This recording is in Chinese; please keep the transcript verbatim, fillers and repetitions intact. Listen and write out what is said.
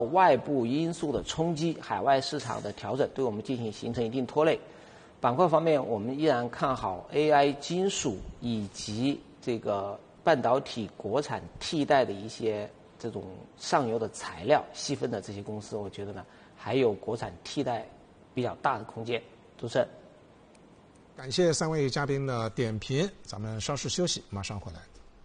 外部因素的冲击，海外市场的调整对我们进行形成一定拖累。板块方面，我们依然看好 A I 金属以及这个半导体国产替代的一些这种上游的材料细分的这些公司，我觉得呢还有国产替代比较大的空间。主持人， 感谢三位嘉宾的点评，咱们稍事休息，马上回来。